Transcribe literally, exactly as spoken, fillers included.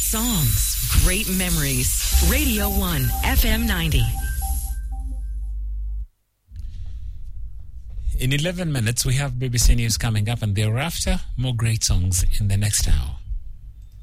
songs, great memories. Radio one, F M ninety. In eleven minutes, we have B B C News coming up, and thereafter, more great songs in the next hour.